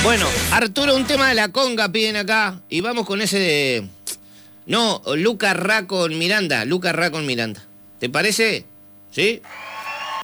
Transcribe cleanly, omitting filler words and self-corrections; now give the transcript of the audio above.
Bueno, Arturo, un tema de la conga piden acá. Y vamos con ese de... No, Luca Ra con Miranda. Luca Ra con Miranda. ¿Te parece? ¿Sí?